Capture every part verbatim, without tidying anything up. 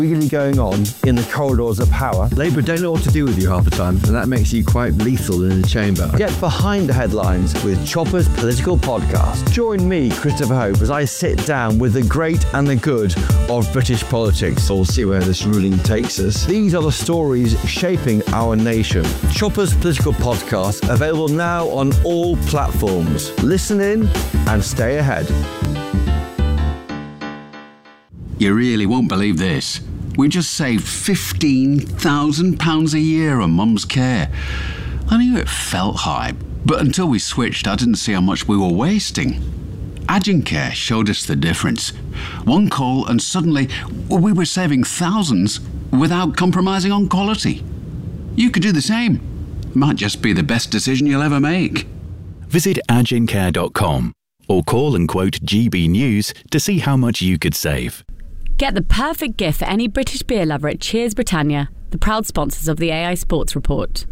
really going on in the corridors of power. Labour don't know what to do with you half the time, and that makes you quite lethal in the chamber. Get behind the headlines with Chopper's Political Podcast. Join me, Christopher Hope, as I sit down with the great and the good of British politics. We'll see where this ruling takes us. These are the stories shaping our nation. Chopper's Political Podcast, available now on all platforms. Listen in and stay ahead. You really won't believe this. We just saved fifteen thousand pounds a year on Mum's care. I knew it felt high, but until we switched, I didn't see how much we were wasting. Agencare showed us the difference. One call and suddenly we were saving thousands without compromising on quality. You could do the same. Might just be the best decision you'll ever make. Visit agencare dot com or call and quote G B News to see how much you could save. Get the perfect gift for any British beer lover at Cheers Britannia, the proud sponsors of the A I Sports Report.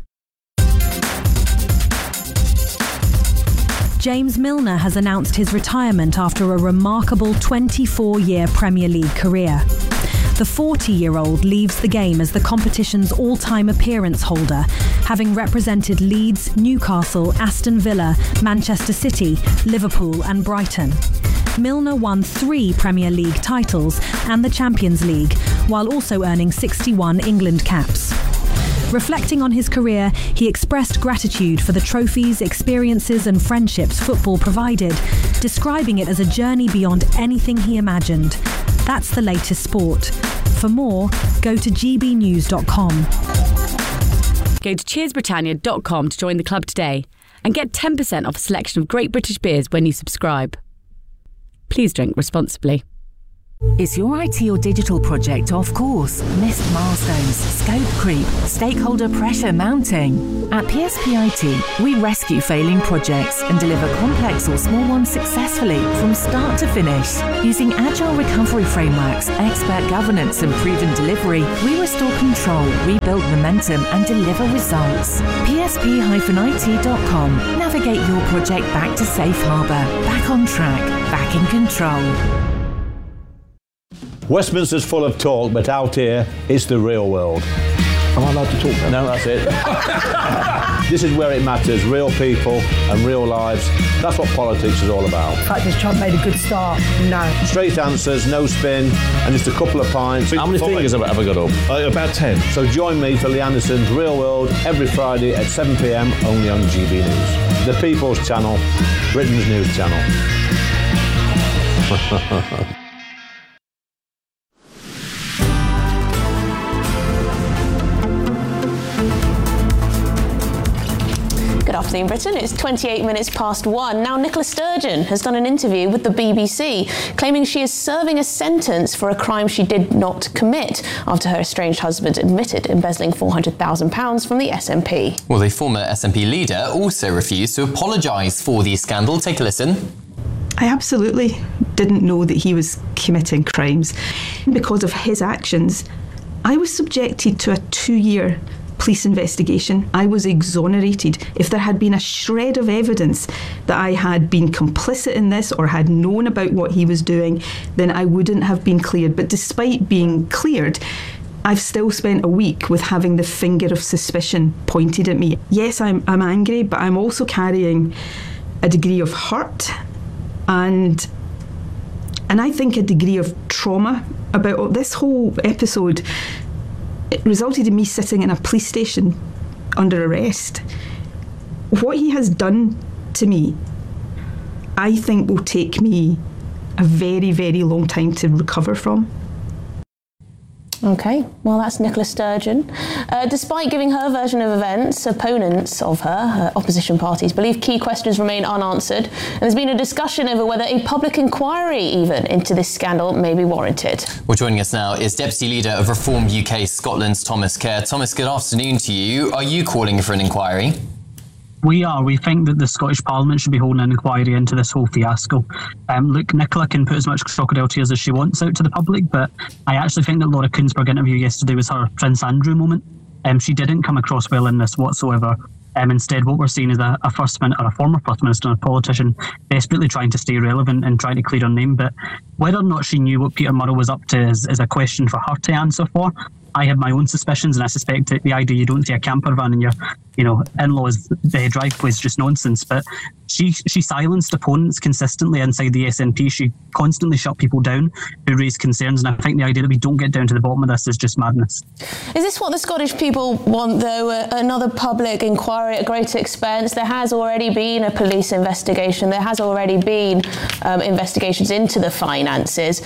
James Milner has announced his retirement after a remarkable twenty-four-year Premier League career. The forty-year-old leaves the game as the competition's all-time appearance holder, having represented Leeds, Newcastle, Aston Villa, Manchester City, Liverpool and Brighton. Milner won three Premier League titles and the Champions League, while also earning sixty-one England caps. Reflecting on his career, he expressed gratitude for the trophies, experiences and friendships football provided, describing it as a journey beyond anything he imagined. That's the latest sport. For more, go to g b news dot com. Go to cheers britannia dot com to join the club today and get ten percent off a selection of great British beers when you subscribe. Please drink responsibly. Is your I T or digital project off course? Missed milestones, scope creep, stakeholder pressure mounting? At P S P I T, we rescue failing projects and deliver complex or small ones successfully from start to finish. Using agile recovery frameworks, expert governance and proven delivery, we restore control, rebuild momentum and deliver results. P S P I T dot com. Navigate your project back to safe harbour, back on track, back in control. Westminster's full of talk, but out here, it's the real world. Am I allowed to talk now? No, that's it. This is where it matters, real people and real lives. That's what politics is all about. The fact is Trump made a good start, no. Straight answers, no spin, and just a couple of pints. How many fingers have I ever got up? Uh, about ten. So join me for Lee Anderson's Real World every Friday at seven p m only on G B News. The People's Channel, Britain's news channel. Good afternoon, Britain. It's twenty-eight minutes past one. Now, Nicola Sturgeon has done an interview with the B B C, claiming she is serving a sentence for a crime she did not commit after her estranged husband admitted embezzling four hundred thousand pounds from the S N P. Well, the former S N P leader also refused to apologise for the scandal. Take a listen. I absolutely didn't know that he was committing crimes. Because of his actions, I was subjected to a two-year police investigation. I was exonerated. If there had been a shred of evidence that I had been complicit in this or had known about what he was doing, then I wouldn't have been cleared. But despite being cleared, I've still spent a week with having the finger of suspicion pointed at me. Yes, I'm, I'm angry, but I'm also carrying a degree of hurt and and I think a degree of trauma about this whole episode. It resulted in me sitting in a police station under arrest. What he has done to me, I think will take me a very, very long time to recover from. OK, well, that's Nicola Sturgeon. Uh, despite giving her version of events, opponents of her, her opposition parties, believe key questions remain unanswered. And there's been a discussion over whether a public inquiry even into this scandal may be warranted. Well, joining us now is Deputy Leader of Reform U K Scotland's Thomas Kerr. Thomas, good afternoon to you. Are you calling for an inquiry? We are. We think that the Scottish Parliament should be holding an inquiry into this whole fiasco. Um, look, Nicola can put as much crocodile tears as she wants out to the public, but I actually think that Laura Kuenssberg interview yesterday was her Prince Andrew moment. Um, she didn't come across well in this whatsoever. Um, instead, what we're seeing is a, a first min- or a former first minister and a politician desperately trying to stay relevant and trying to clear her name. But whether or not she knew what Peter Murrell was up to is, is a question for her to answer for. I have my own suspicions, and I suspect that the idea you don't see a camper van in your, you know, in-laws' uh, driveway is just nonsense. But she she silenced opponents consistently inside the S N P. She constantly shut people down who raised concerns, and I think the idea that we don't get down to the bottom of this is just madness. Is this what the Scottish people want, though? Uh, another public inquiry at great expense? There has already been a police investigation. There has already been um, investigations into the finances.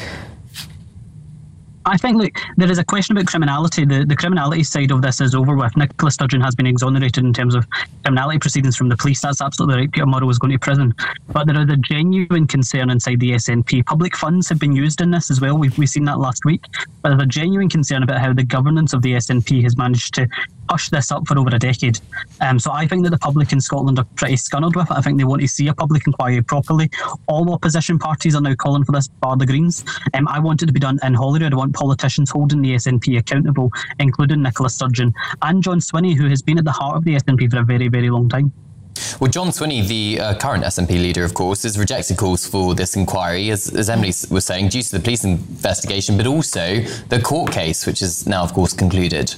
I think, look, there is a question about criminality. The the criminality side of this is over with. Nicola Sturgeon has been exonerated in terms of criminality proceedings from the police. That's absolutely right. Peter Murrell was going to prison. But there is a genuine concern inside the S N P. Public funds have been used in this as well. We've, we've seen that last week. But there's a genuine concern about how the governance of the S N P has managed to hush this up for over a decade. Um, so I think that the public in Scotland are pretty scunnered with it. I think they want to see a public inquiry properly. All opposition parties are now calling for this, bar the Greens. Um, I want it to be done in Holyrood. I want politicians holding the S N P accountable, including Nicola Sturgeon and John Swinney, who has been at the heart of the S N P for a very, very long time. Well, John Swinney, the uh, current S N P leader, of course, has rejected calls for this inquiry, as, as Emily was saying, due to the police investigation, but also the court case, which is now, of course, concluded.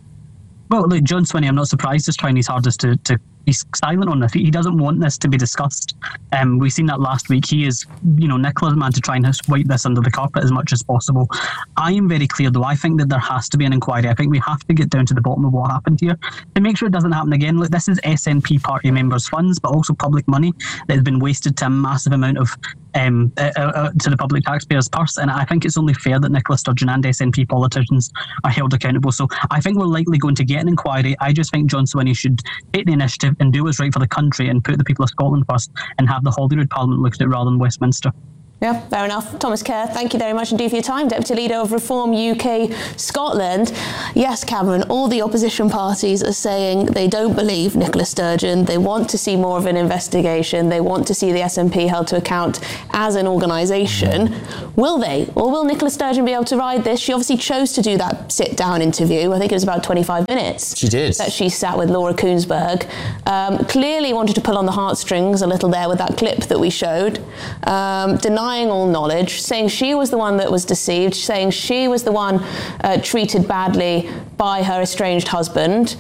Well, look, John Swinney, I'm not surprised, is trying his hardest to, to be silent on this. He doesn't want this to be discussed. Um, we've seen that last week. He is, you know, Nicola's man to try and wipe this under the carpet as much as possible. I am very clear, though. I think that there has to be an inquiry. I think we have to get down to the bottom of what happened here to make sure it doesn't happen again. Look, this is S N P party members' funds, but also public money that has been wasted to a massive amount of um, uh, uh, to the public taxpayers' purse. And I think it's only fair that Nicola Sturgeon and S N P politicians are held accountable. So I think we're likely going to get an inquiry. I just think John Swinney should take the initiative and do what's right for the country and put the people of Scotland first and have the Holyrood Parliament look at it rather than Westminster. Yeah, fair enough. Thomas Kerr, thank you very much indeed for your time. Deputy Leader of Reform U K Scotland. Yes, Cameron, all the opposition parties are saying they don't believe Nicola Sturgeon. They want to see more of an investigation. They want to see the S N P held to account as an organisation. Will they? Or will Nicola Sturgeon be able to ride this? She obviously chose to do that sit-down interview. I think it was about twenty-five minutes. She did. That she sat with Laura Kuenssberg. Um, clearly wanted to pull on the heartstrings a little there with that clip that we showed. Um, denying all knowledge, saying she was the one that was deceived, saying she was the one uh, treated badly by her estranged husband.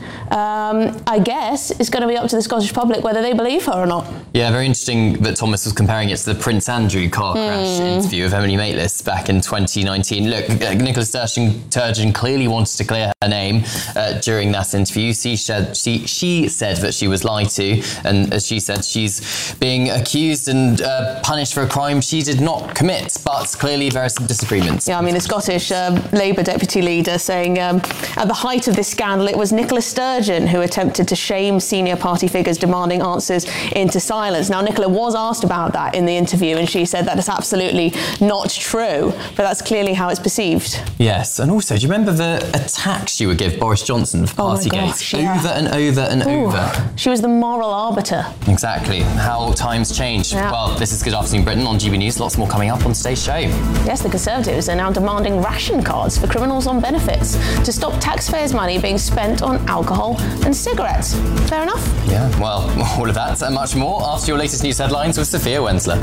Um, I guess it's going to be up to the Scottish public whether they believe her or not. Yeah, very interesting that Thomas was comparing it to the Prince Andrew car crash mm. interview of Emily Maitlis back in twenty nineteen. Look, uh, Nicola Sturgeon clearly wanted to clear her name uh, during that interview. She said, she, she said that she was lied to, and as she said, she's being accused and uh, punished for a crime she did not commit, but clearly there are some disagreements. Yeah, I mean, the Scottish um, Labour Deputy Leader saying um, at the height of this scandal, it was Nicola Sturgeon who attempted to shame senior party figures, demanding answers into silence. Now, Nicola was asked about that in the interview, and she said that is absolutely not true, but that's clearly how it's perceived. Yes, and also, do you remember the attacks she would give Boris Johnson for Partygate? Oh yeah. Over and over and Ooh, over. She was the moral arbiter. Exactly. How times change. Yeah. Well, this is Good Afternoon Britain on G B News. Lots more coming up on today's show. Yes, the Conservatives are now demanding ration cards for criminals on benefits to stop taxpayers' money being spent on alcohol and cigarettes. Fair enough? Yeah, well, all of that and much more after your latest news headlines with Sophia Wensler.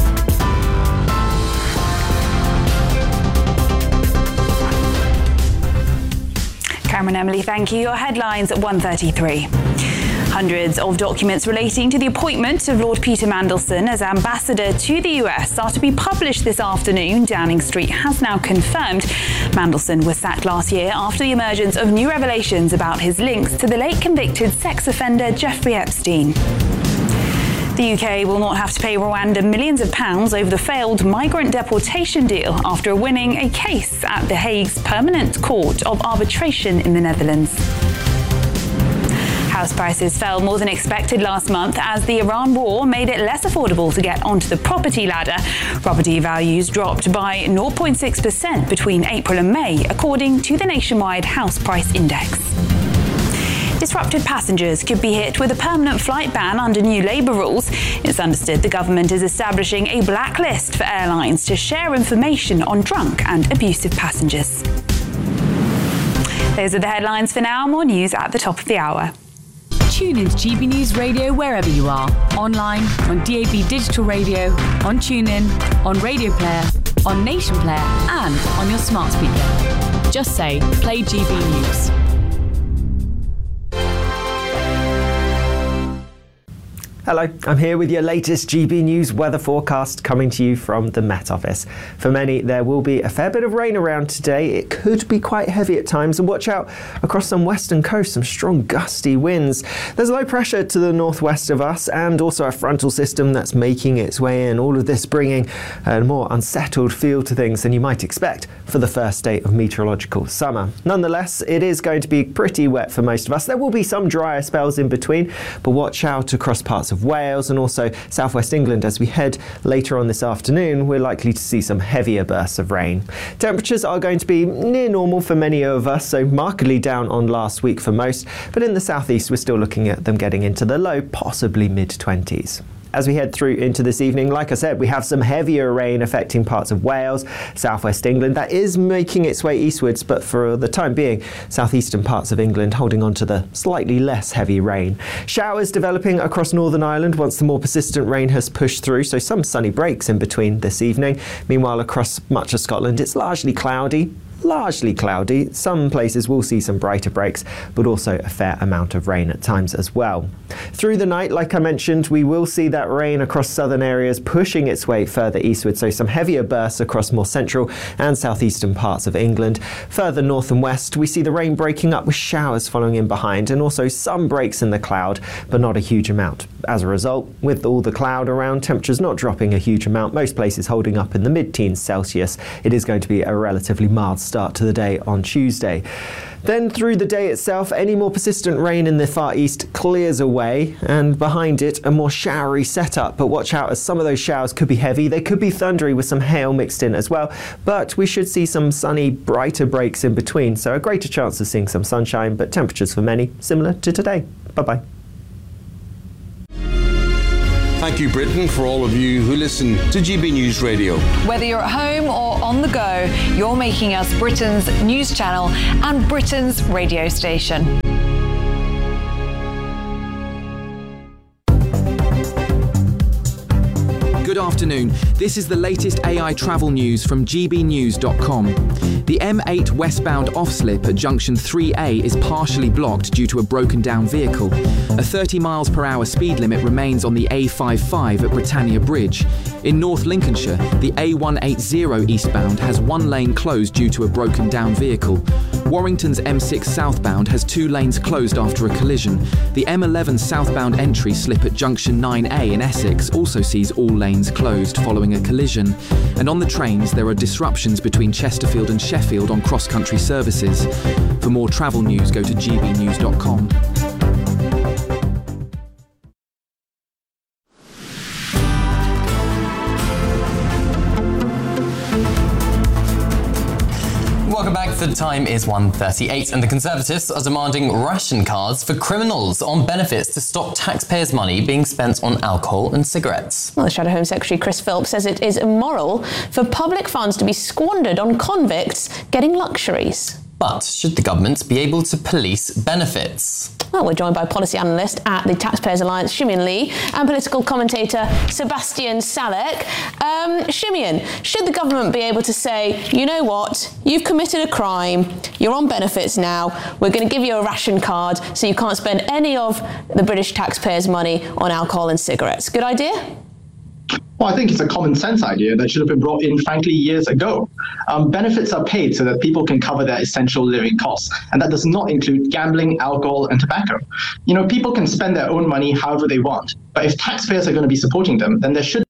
Cameron, Emily, thank you. Your headlines at one thirty-three. Hundreds of documents relating to the appointment of Lord Peter Mandelson as ambassador to the U S are to be published this afternoon. Downing Street has now confirmed Mandelson was sacked last year after the emergence of new revelations about his links to the late convicted sex offender Jeffrey Epstein. The U K will not have to pay Rwanda millions of pounds over the failed migrant deportation deal after winning a case at The Hague's Permanent Court of Arbitration in the Netherlands. House prices fell more than expected last month as the Iran war made it less affordable to get onto the property ladder. Property values dropped by zero point six percent between April and May, according to the nationwide house price index. Disrupted passengers could be hit with a permanent flight ban under new Labour rules. It's understood the government is establishing a blacklist for airlines to share information on drunk and abusive passengers. Those are the headlines for now. More news at the top of the hour. Tune into G B News Radio wherever you are. Online, on D A B Digital Radio, on TuneIn, on Radio Player, on Nation Player, and on your smart speaker. Just say, play G B News. Hello, I'm here with your latest G B News weather forecast coming to you from the Met Office. For many, there will be a fair bit of rain around today. It could be quite heavy at times, and watch out across some western coast, some strong gusty winds. There's low pressure to the northwest of us and also a frontal system that's making its way in, all of this bringing a more unsettled feel to things than you might expect for the first day of meteorological summer. Nonetheless, it is going to be pretty wet for most of us. There will be some drier spells in between, but watch out across parts of Wales and also southwest England. As we head later on this afternoon, we're likely to see some heavier bursts of rain. Temperatures are going to be near normal for many of us, so markedly down on last week for most, but in the southeast we're still looking at them getting into the low, possibly mid twenties. As we head through into this evening, like I said, we have some heavier rain affecting parts of Wales, southwest England. That is making its way eastwards, but for the time being, southeastern parts of England holding on to the slightly less heavy rain. Showers developing across Northern Ireland once the more persistent rain has pushed through, so some sunny breaks in between this evening. Meanwhile, across much of Scotland, it's largely cloudy. Largely cloudy. Some places will see some brighter breaks, but also a fair amount of rain at times as well. Through the night, like I mentioned, we will see that rain across southern areas pushing its way further eastward, so some heavier bursts across more central and southeastern parts of England. Further north and west, we see the rain breaking up with showers following in behind, and also some breaks in the cloud, but not a huge amount. As a result, with all the cloud around, temperatures not dropping a huge amount, most places holding up in the mid-teens Celsius, it is going to be a relatively mild start to the day on Tuesday. Then through the day itself, any more persistent rain in the far east clears away, and behind it a more showery setup. But watch out, as some of those showers could be heavy, they could be thundery with some hail mixed in as well, but we should see some sunny, brighter breaks in between, so a greater chance of seeing some sunshine, but temperatures for many similar to today. Bye-bye. Thank you, Britain, for all of you who listen to G B News Radio. Whether you're at home or on the go, you're making us Britain's news channel and Britain's radio station. Good afternoon. This is the latest A I travel news from G B news dot com. The M eight westbound off-slip at junction three A is partially blocked due to a broken down vehicle. A thirty miles per hour speed limit remains on the A fifty-five at Britannia Bridge. In North Lincolnshire, the A one eighty eastbound has one lane closed due to a broken down vehicle. Warrington's M six southbound has two lanes closed after a collision. The M eleven southbound entry slip at junction nine A in Essex also sees all lanes closed following a collision. And on the trains, there are disruptions between Chesterfield and Sheffield on cross-country services. For more travel news, go to G B news dot com. Welcome back. The time is one thirty-eight and the Conservatives are demanding ration cards for criminals on benefits to stop taxpayers' money being spent on alcohol and cigarettes. Well, the Shadow Home Secretary Chris Philp says it is immoral for public funds to be squandered on convicts getting luxuries. But should the government be able to police benefits? Well, we're joined by policy analyst at the Taxpayers Alliance, Shimien Lee, and political commentator Sebastian Salek. Um, Shimien, should the government be able to say, you know what, you've committed a crime, you're on benefits now, we're going to give you a ration card so you can't spend any of the British taxpayers' money on alcohol and cigarettes? Good idea? Well, I think it's a common sense idea that should have been brought in, frankly, years ago. Um, benefits are paid so that people can cover their essential living costs, and that does not include gambling, alcohol, and tobacco. You know, people can spend their own money however they want, but if taxpayers are going to be supporting them, then there should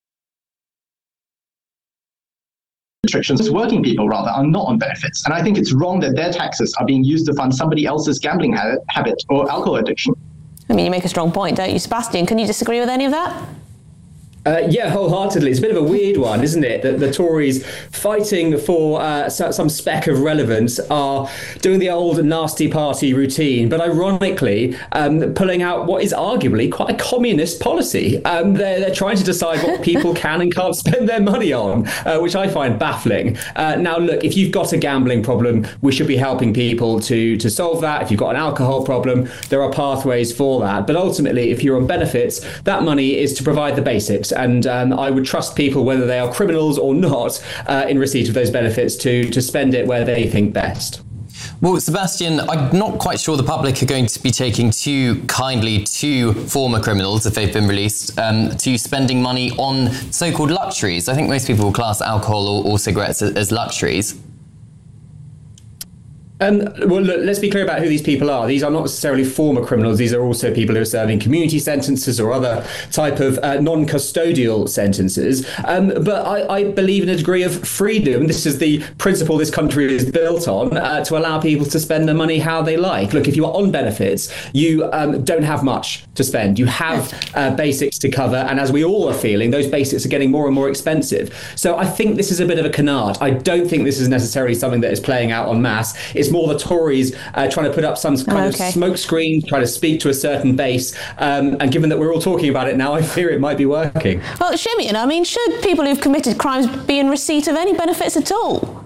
restrictions. Working people, rather, are not on benefits, and I think it's wrong that their taxes are being used to fund somebody else's gambling ha- habit or alcohol addiction. I mean, you make a strong point, don't you, Sebastian? Can you disagree with any of that? Uh, yeah, wholeheartedly. It's a bit of a weird one, isn't it? That the Tories, fighting for uh, some speck of relevance, are doing the old nasty party routine, but ironically um, pulling out what is arguably quite a communist policy. Um, they're, they're trying to decide what people can and can't spend their money on, uh, which I find baffling. Uh, now, look, if you've got a gambling problem, we should be helping people to, to solve that. If you've got an alcohol problem, there are pathways for that. But ultimately, if you're on benefits, that money is to provide the basics. And um, I would trust people, whether they are criminals or not, uh, in receipt of those benefits to, to spend it where they think best. Well, Sebastian, I'm not quite sure the public are going to be taking too kindly to former criminals, if they've been released, um, to spending money on so-called luxuries. I think most people will class alcohol or, or cigarettes as, as luxuries. Um, well, look, let's be clear about who these people are. These are not necessarily former criminals. These are also people who are serving community sentences or other type of uh, non-custodial sentences. Um, but I, I believe in a degree of freedom. This is the principle this country is built on, uh, to allow people to spend their money how they like. Look, if you are on benefits, you um, don't have much to spend. You have uh, basics to cover. And as we all are feeling, those basics are getting more and more expensive. So I think this is a bit of a canard. I don't think this is necessarily something that is playing out en masse. It's more the Tories uh, trying to put up some kind okay. of smoke screen, trying to speak to a certain base. Um, and given that we're all talking about it now, I fear it might be working. Well, Simeon, I mean, should people who've committed crimes be in receipt of any benefits at all?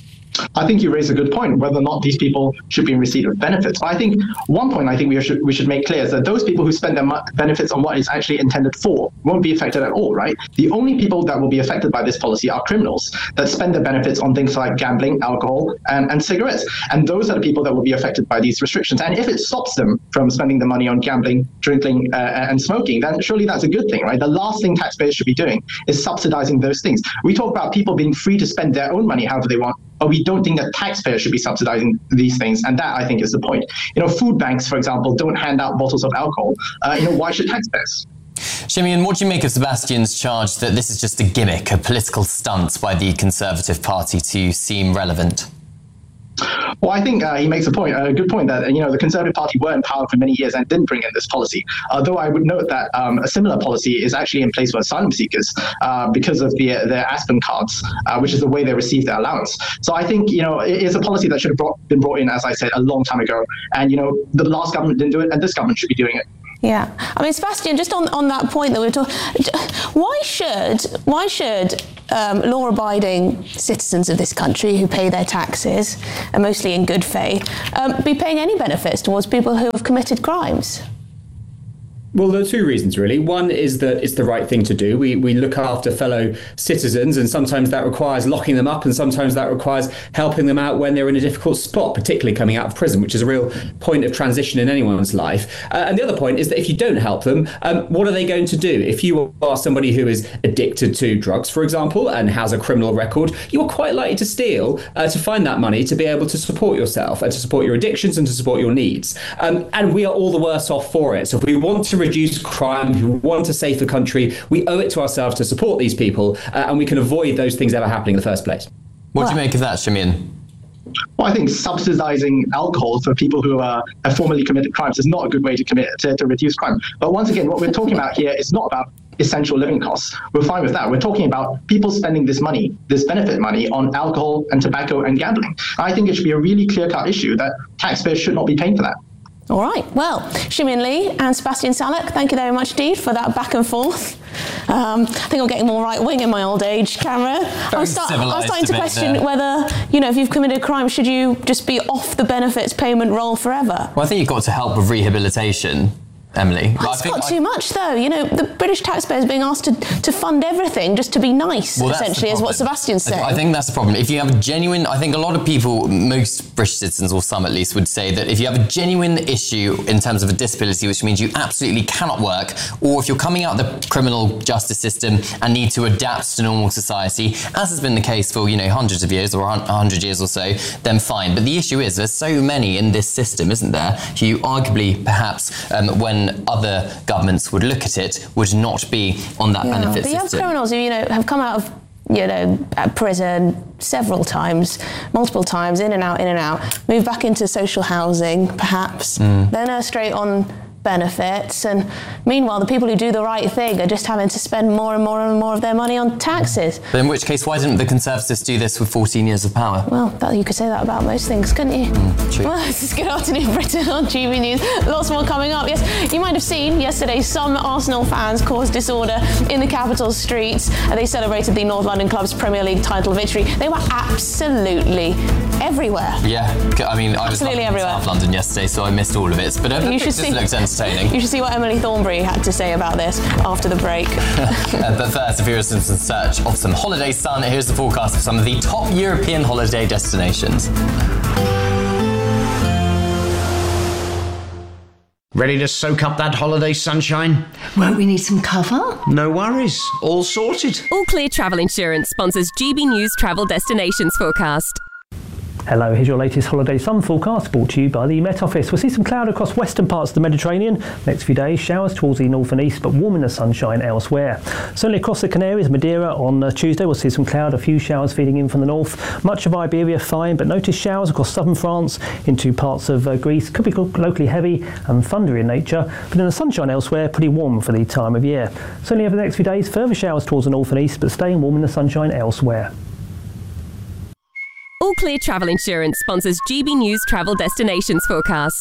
I think you raise a good point, whether or not these people should be in receipt of benefits. I think one point I think we should we should make clear is that those people who spend their benefits on what is actually intended for won't be affected at all, right? The only people that will be affected by this policy are criminals that spend their benefits on things like gambling, alcohol, and, and cigarettes. And those are the people that will be affected by these restrictions. And if it stops them from spending the money on gambling, drinking, uh, and smoking, then surely that's a good thing, right? The last thing taxpayers should be doing is subsidizing those things. We talk about people being free to spend their own money however they want, but we don't think that taxpayers should be subsidizing these things. And that, I think, is the point. You know, food banks, for example, don't hand out bottles of alcohol. Uh, you know, why should taxpayers? Simeon, what do you make of Sebastian's charge that this is just a gimmick, a political stunt by the Conservative Party to seem relevant? Well, I think uh, he makes a point, a good point, that you know the Conservative Party were in power for many years and didn't bring in this policy. Although I would note that um, a similar policy is actually in place for asylum seekers uh, because of the, their Aspen cards, uh, which is the way they receive their allowance. So I think you know it is a policy that should have brought, been brought in, as I said, a long time ago. And you know the last government didn't do it, and this government should be doing it. Yeah, I mean, Sebastian, just on, on that point that we were talking, why should why should um, law-abiding citizens of this country who pay their taxes, and mostly in good faith, um, be paying any benefits towards people who have committed crimes? Well, there are two reasons, really. One is that it's the right thing to do. We we look after fellow citizens, and sometimes that requires locking them up, and sometimes that requires helping them out when they're in a difficult spot, particularly coming out of prison, which is a real point of transition in anyone's life. Uh, and the other point is that if you don't help them, um, what are they going to do? If you are somebody who is addicted to drugs, for example, and has a criminal record, you are quite likely to steal uh, to find that money to be able to support yourself and to support your addictions and to support your needs. Um, and we are all the worse off for it. So if we want to reduce crime, if we want a safer country, we owe it to ourselves to support these people, uh, and we can avoid those things ever happening in the first place. What do you make of that, Simeon? Well, I think subsidizing alcohol for people who are, have formerly committed crimes is not a good way to commit to, to reduce crime. But once again, what we're talking about here is not about essential living costs. We're fine with that. We're talking about people spending this money, this benefit money, on alcohol and tobacco and gambling. I think it should be a really clear-cut issue that taxpayers should not be paying for that. All right. Well, Simeon Lee and Sebastian Salek, thank you very much indeed for that back and forth. Um, I think I'm getting more right-wing in my old age, Cameron. I was, start, I was starting to question there. whether, you know, if you've committed a crime, should you just be off the benefits payment roll forever? Well, I think you've got to help with rehabilitation, Emily. That's got I, too much, though. You know, the British taxpayers being asked to, to fund everything just to be nice, well, essentially, is what Sebastian's saying. I think that's the problem. If you have a genuine, I think a lot of people, most British citizens, or some at least, would say that if you have a genuine issue in terms of a disability, which means you absolutely cannot work, or if you're coming out of the criminal justice system and need to adapt to normal society, as has been the case for, you know, hundreds of years or a hundred years or so, then fine. But the issue is there's so many in this system, isn't there, who arguably, perhaps, um, when other governments would look at it, would not be on that yeah. benefit but you system. Have criminals who, you know, have come out of, you know, prison several times, multiple times, in and out, in and out, move back into social housing, perhaps, mm. then are straight on benefits, and meanwhile the people who do the right thing are just having to spend more and more and more of their money on taxes. But in which case, why didn't the Conservatives do this with fourteen years of power? Well, that, you could say that about most things, couldn't you? Mm, true. Well, this is Good Afternoon Britain on G B News. Lots more coming up. Yes, you might have seen yesterday some Arsenal fans caused disorder in the capital streets. They celebrated the North London club's Premier League title victory. They were absolutely everywhere. Yeah, I mean, I was absolutely in everywhere. South London yesterday, so I missed all of it. But uh, you it should just see, looks entertaining. You should see what Emily Thornberry had to say about this after the break. uh, but first, if you're in search of some holiday sun, here's the forecast of some of the top European holiday destinations. Ready to soak up that holiday sunshine? Won't we need some cover? No worries, all sorted. All Clear Travel Insurance sponsors G B News Travel Destinations Forecast. Hello, here's your latest holiday sun forecast brought to you by the Met Office. We'll see some cloud across western parts of the Mediterranean. Next few days, showers towards the north and east, but warm in the sunshine elsewhere. Certainly across the Canaries, Madeira on uh, Tuesday, we'll see some cloud, a few showers feeding in from the north. Much of Iberia fine, but notice showers across southern France into parts of uh, Greece. Could be locally heavy and thundery in nature, but in the sunshine elsewhere, pretty warm for the time of year. Certainly over the next few days, further showers towards the north and east, but staying warm in the sunshine elsewhere. All Clear Travel Insurance sponsors G B News Travel Destinations Forecast.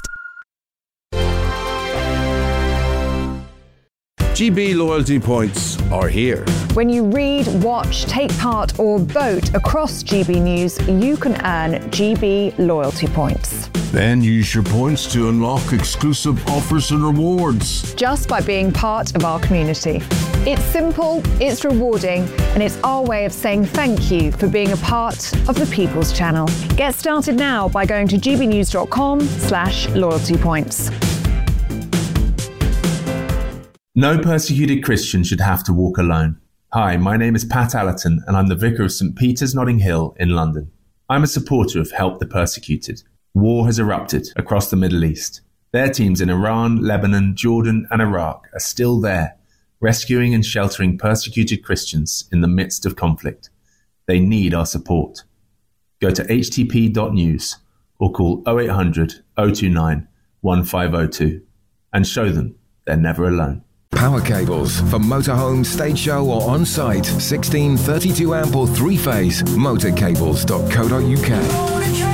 G B loyalty points are here. When you read, watch, take part or vote across G B News, you can earn G B loyalty points. Then use your points to unlock exclusive offers and rewards. Just by being part of our community. It's simple, it's rewarding, and it's our way of saying thank you for being a part of the People's Channel. Get started now by going to gbnews.com slash loyalty points. No persecuted Christian should have to walk alone. Hi, my name is Pat Allerton, and I'm the Vicar of St Peter's Notting Hill in London. I'm a supporter of Help the Persecuted. War has erupted across the Middle East. Their teams in Iran, Lebanon, Jordan, and Iraq are still there, rescuing and sheltering persecuted Christians in the midst of conflict. They need our support. Go to h t p dot news or call oh eight hundred, oh two nine, one five oh two and show them they're never alone. Power cables for motorhome, stage show or on-site. sixteen, thirty-two amp or three-phase. motorcables dot co dot uk.